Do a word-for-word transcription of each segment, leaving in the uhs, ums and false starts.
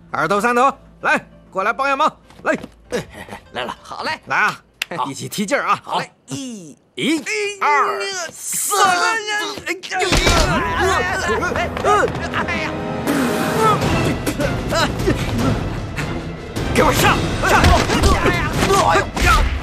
二头三头，来，过来帮下忙，来， 来了，好嘞， 来啊，一起提劲儿啊！ 好嘞，一、 一、二、四，给我上！上！哎呦！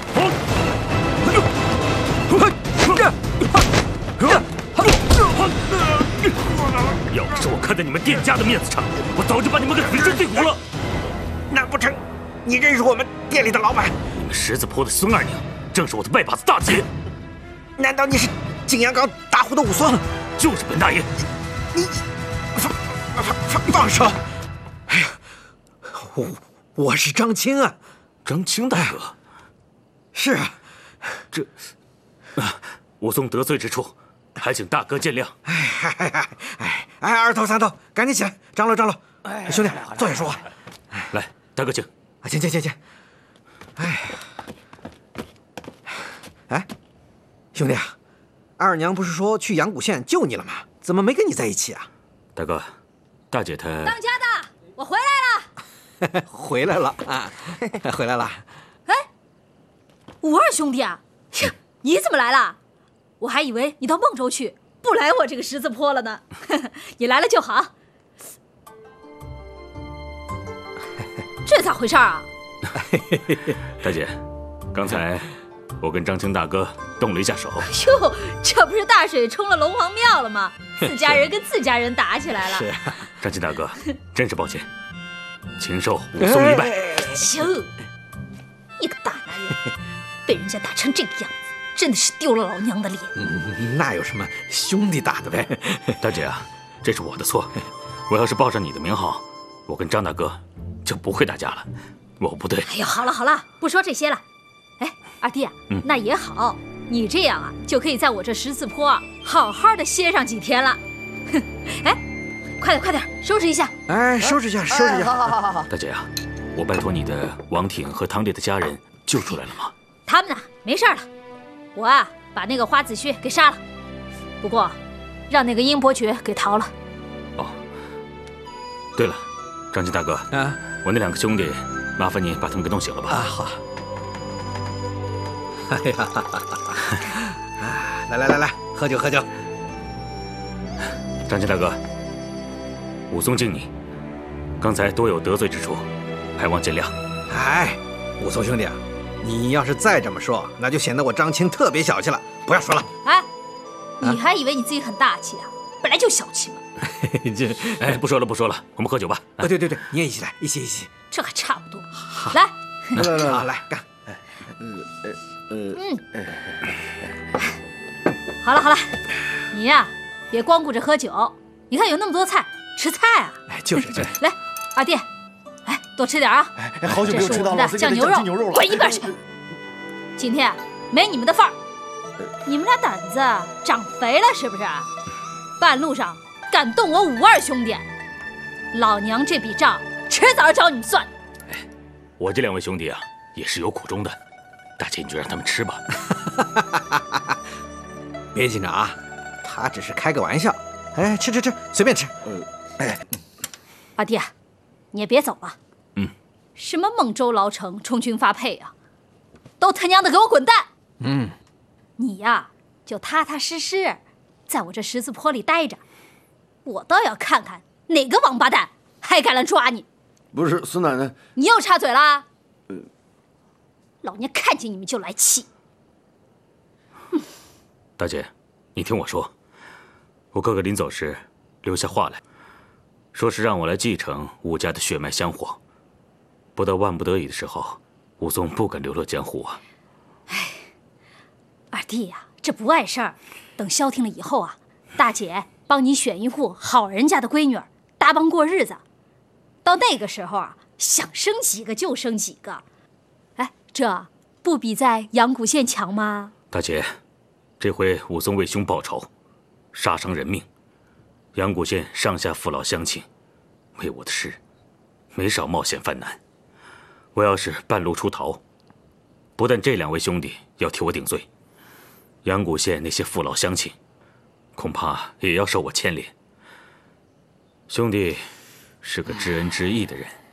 要不是我看在你们店家的面子上，我早就把你们给粉身碎骨了。 难不成你认识我们店里的老板？ 你们十字坡的孙二娘，正是我的拜把子大姐。 难道你是景阳冈大户的武松？ 就是本大爷。 你放放放放手！哎呀，我我是张青啊， 张青大哥。 是啊， 这啊，武松得罪之处，还请大哥见谅。 哎哎哎哎哎，二头三头，赶紧起来，张罗张罗。哎，兄弟，坐下说话。 来，大哥请。 啊，请请请请。哎，哎，兄弟啊，二娘不是说去阳谷县救你了吗？怎么没跟你在一起啊？ 大哥，大姐她…… 当家的，我回来了。 回来了啊，回来了。 哎，五二兄弟啊，你怎么来了？我还以为你到孟州去，不来我这个十字坡了呢。你来了就好。这咋回事啊？ 大姐，刚才我跟张青大哥动了一下手。 哟，这不是大水冲了龙王庙了吗？自家人跟自家人打起来了。 是， 张青大哥，真是抱歉，禽兽武松一拜。 行，你个大男人，被人家打成这个样子，真的是丢了老娘的脸。 嗯，那有什么，兄弟打的呗。 大姐啊，这是我的错，我要是报上你的名号，我跟张大哥就不会打架了。我不对。 哎呦，好了好了，不说这些了。哎，二弟啊，嗯、那也好，你这样啊，就可以在我这十字坡啊，好好的歇上几天了。哼，哎，快点快点，收拾一下。 哎，收拾一下，收拾一下。 好好好好好。 大姐啊，我拜托你的王挺和唐烈的家人救出来了吗？ 他们呢，没事了。我啊，把那个花子虚给杀了，不过让那个殷伯爵给逃了。 哦，对了，张金大哥，啊，我那两个兄弟，麻烦你把他们给弄醒了吧。 啊，好。哎呀，哈哈哈！来来来来，喝酒喝酒。 张金大哥，武松敬你，刚才多有得罪之处，还望见谅。 哎，武松兄弟啊，你要是再这么说，那就显得我张青特别小气了。不要说了。 哎，你还以为你自己很大气啊？本来就小气嘛。 这， 哎，不说了不说了，我们喝酒吧。 啊，对对对，你也一起来，一起一起。 这还差不多。来， 来来来，来干。 嗯嗯，好了好了，你呀别光顾着喝酒，你看有那么多菜，吃菜啊！ 哎，就是这。 来，二弟，哎，多吃点啊！ 哎，好久没有吃到老师酱牛肉，滚一边去！今天没你们的份儿，你们俩胆子长肥了是不是？半路上敢动我五二兄弟，老娘这笔账迟早要找你们算。 哎，我这两位兄弟啊，也是有苦衷的。大姐，你就让他们吃吧。 别紧张啊，他只是开个玩笑。哎，吃吃吃，随便吃。嗯，哎， 二弟，你也别走了。 嗯。 什么孟州牢城充军发配啊，都他娘的给我滚蛋！ 嗯。 你呀，就踏踏实实在我这十字坡里待着，我倒要看看哪个王八蛋还敢来抓你。 不是，孙奶奶， 你又插嘴了。老娘看见你们就来气。 大姐，你听我说，我哥哥临走时留下话来，说是让我来继承武家的血脉香火。不到万不得已的时候，武松不敢流落江湖啊。 哎，二弟呀、啊，这不碍事儿。等消停了以后啊，大姐帮你选一户好人家的闺女儿，搭帮过日子。到那个时候啊，想生几个就生几个。哎，这不比在阳谷县强吗？ 大姐，这回武松为兄报仇，杀伤人命，阳谷县上下父老乡亲为我的事没少冒险犯难。我要是半路出逃，不但这两位兄弟要替我顶罪，阳谷县那些父老乡亲恐怕也要受我牵连。兄弟是个知恩知义的人。